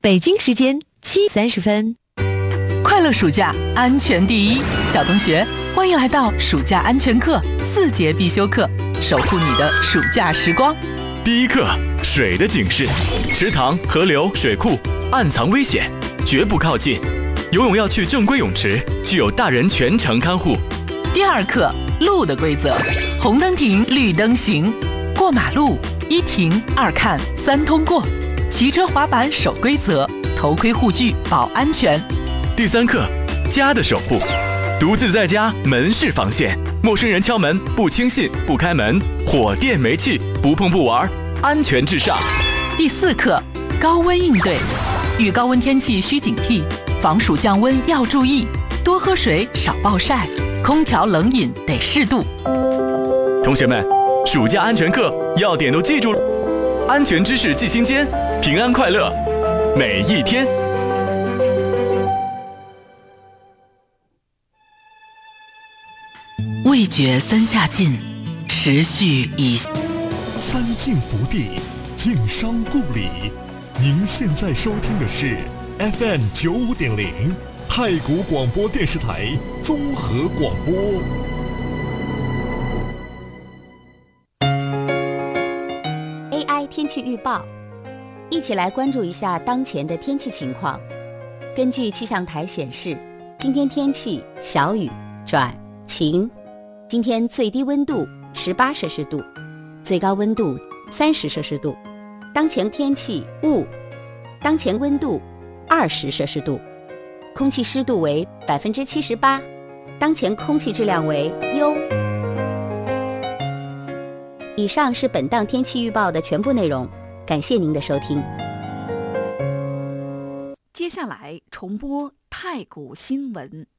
北京时间7:30。 快乐暑假，安全第一。小同学，欢迎来到暑假安全课4节必修课，守护你的暑假时光。 第一课，水的警示：池塘、河流、水库暗藏危险，绝不靠近。游泳要去正规泳池，需有大人全程看护。 第二课，路的规则：红灯停，绿灯行。过马路，1停2看3通过。骑车滑板守规则，头盔护具保安全。 第三课，家的守护：独自在家，门是防线，陌生人敲门不轻信不开门，火电煤气不碰不玩，安全至上。 第四课，高温应对：遇高温天气需警惕，防暑降温要注意，多喝水少暴晒，空调冷饮得适度。 同学们，暑假安全课要点都记住了，安全知识记心间，平安快乐每一天。 味觉三下尽，时序已三晋福地，晋商故里。您现在收听的是 FM 95.0太谷广播电视台综合广播。 AI 天气预报，一起来关注一下当前的天气情况。根据气象台显示，今天天气小雨转晴。今天最低温度18摄氏度，最高温度30摄氏度。当前天气雾，当前温度20摄氏度，空气湿度为78%，当前空气质量为优。以上是本档天气预报的全部内容，感谢您的收听。 接下来重播太谷新闻。